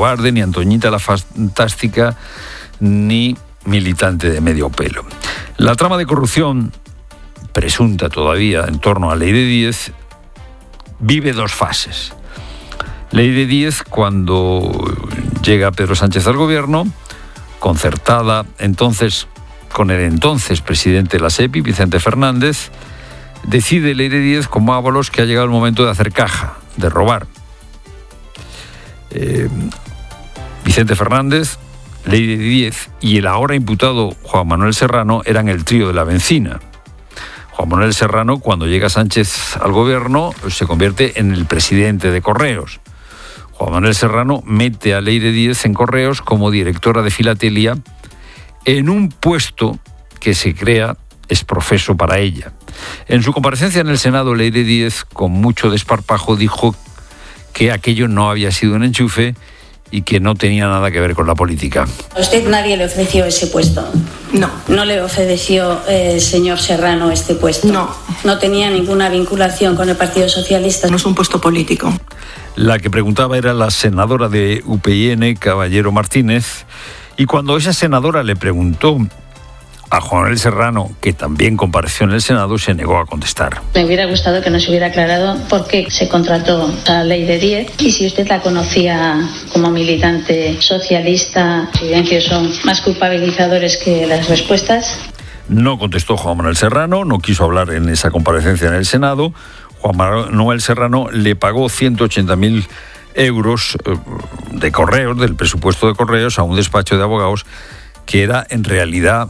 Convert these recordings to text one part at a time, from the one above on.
cobarde, ni Antoñita la fantástica, ni militante de medio pelo. La trama de corrupción, presunta todavía en torno a Ley de Díez, vive dos fases. Ley de Díez, cuando llega Pedro Sánchez al gobierno, concertada entonces con el entonces presidente de la SEPI, Vicente Fernández, decide Ley de Díez como Ábalos que ha llegado el momento de hacer caja, de robar. Vicente Fernández, Ley de Díez y el ahora imputado Juan Manuel Serrano eran el trío de la bencina. Juan Manuel Serrano, cuando llega Sánchez al gobierno, se convierte en el presidente de Correos. Juan Manuel Serrano mete a Ley de Díez en Correos como directora de filatelia en un puesto que se crea exprofeso para ella. En su comparecencia en el Senado, Ley de Díez, con mucho desparpajo, dijo que aquello no había sido un enchufe y que no tenía nada que ver con la política. ¿A usted nadie le ofreció ese puesto? No. ¿No le ofreció señor Serrano este puesto? No. ¿No tenía ninguna vinculación con el Partido Socialista? No es un puesto político. La que preguntaba era la senadora de UPyN, Caballero Martínez, y cuando esa senadora le preguntó a Juan Manuel Serrano, que también compareció en el Senado, se negó a contestar. Me hubiera gustado que nos hubiera aclarado por qué se contrató la Ley de Díez y si usted la conocía como militante socialista. Los silencios son más culpabilizadores que las respuestas. No contestó Juan Manuel Serrano, no quiso hablar en esa comparecencia en el Senado. Juan Manuel Serrano le pagó 180.000 euros de Correos, del presupuesto de Correos, a un despacho de abogados que era en realidad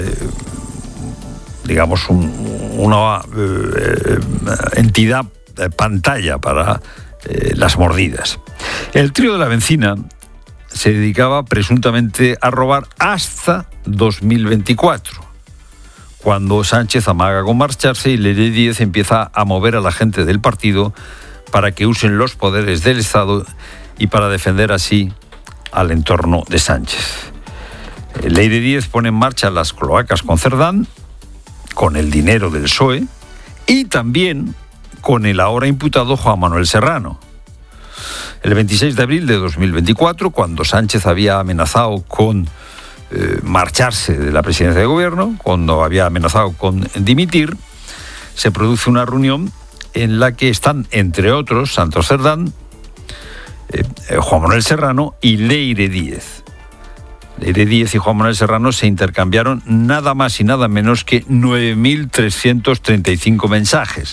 digamos una entidad pantalla para las mordidas. El trío de la bencina se dedicaba presuntamente a robar hasta 2024, cuando Sánchez amaga con marcharse y Ley de Díez empieza a mover a la gente del partido para que usen los poderes del Estado y para defender así al entorno de Sánchez. Ley de Díez pone en marcha las cloacas con Cerdán, con el dinero del PSOE y también con el ahora imputado Juan Manuel Serrano. El 26 de abril de 2024, cuando Sánchez había amenazado con marcharse de la presidencia de gobierno, cuando había amenazado con dimitir, se produce una reunión en la que están, entre otros, Santos Cerdán, Juan Manuel Serrano y Ley de Díez. Ley de Díez y Juan Manuel Serrano se intercambiaron nada más y nada menos que 9.335 mensajes.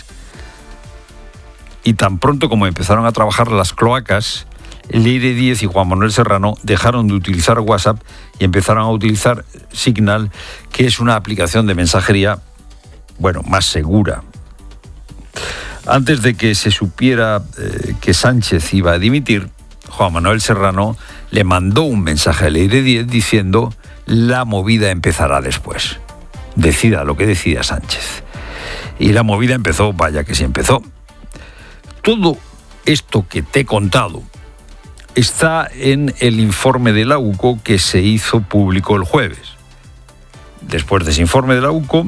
Y tan pronto como empezaron a trabajar las cloacas, Ley de Díez y Juan Manuel Serrano dejaron de utilizar WhatsApp y empezaron a utilizar Signal, que es una aplicación de mensajería, más segura. Antes de que se supiera que Sánchez iba a dimitir, Juan Manuel Serrano le mandó un mensaje a Ley de Díez diciendo: la movida empezará después. Decida lo que decida Sánchez. Y la movida empezó, vaya que sí empezó. Todo esto que te he contado está en el informe de la UCO que se hizo público el jueves. Después de ese informe de la UCO,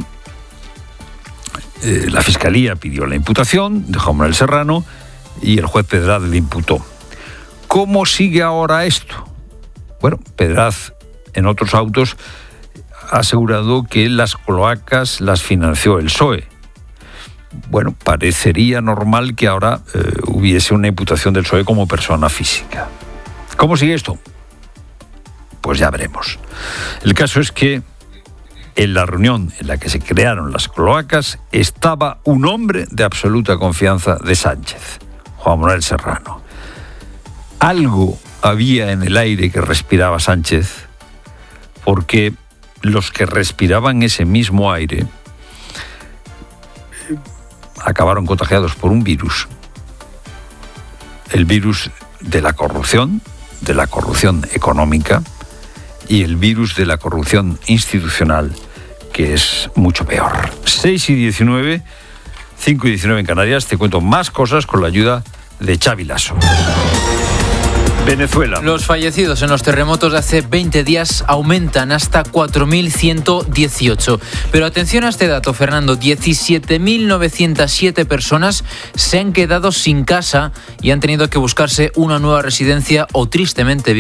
la Fiscalía pidió la imputación de Juan Manuel Serrano y el juez Pedraz le imputó. ¿Cómo sigue ahora esto? Pedraz, en otros autos, ha asegurado que las cloacas las financió el PSOE. Parecería normal que ahora hubiese una imputación del PSOE como persona física. ¿Cómo sigue esto? Pues ya veremos. El caso es que en la reunión en la que se crearon las cloacas estaba un hombre de absoluta confianza de Sánchez, Juan Manuel Serrano. Algo había en el aire que respiraba Sánchez, porque los que respiraban ese mismo aire acabaron contagiados por un virus, el virus de la corrupción económica y el virus de la corrupción institucional, que es mucho peor. 6:19, 5:19 en Canarias. Te cuento más cosas con la ayuda de Xavi Lasso. Venezuela. Los fallecidos en los terremotos de hace 20 días aumentan hasta 4.118. Pero atención a este dato, Fernando. 17.907 personas se han quedado sin casa y han tenido que buscarse una nueva residencia o tristemente